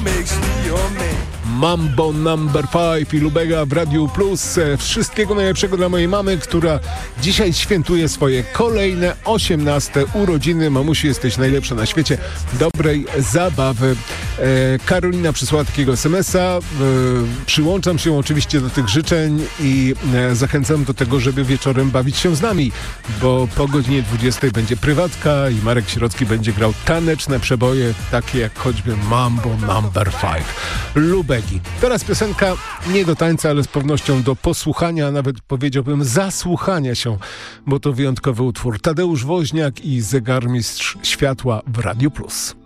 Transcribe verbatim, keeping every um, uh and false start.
makes me your man. Mambo number five i Lubega w Radiu Plus. Wszystkiego najlepszego dla mojej mamy, która dzisiaj świętuje swoje kolejne osiemnaste urodziny. Mamusiu, jesteś najlepsza na świecie. Dobrej zabawy. E, Karolina przysłała takiego es em es a. E, przyłączam się oczywiście do tych życzeń i e, zachęcam do tego, żeby wieczorem bawić się z nami, bo po godzinie dwudziestej będzie prywatka i Marek Sierocki będzie grał taneczne przeboje, takie jak choćby Mambo number five. Lubegi. Teraz piosenka nie do tańca, ale z pewnością do posłuchania, a nawet powiedziałbym zasłuchania się, bo to wyjątkowy utwór. Tadeusz Woźniak i Zegarmistrz Światła w Radiu Plus.